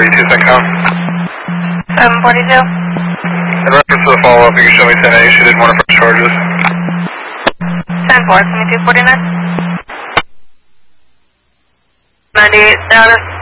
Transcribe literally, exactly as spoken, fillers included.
forty-two, Syncom. seven forty-two. In reference to the follow-up, you can show me ten A, she did one of her charges. ten four, seventy-two forty-nine. ninety-eight status.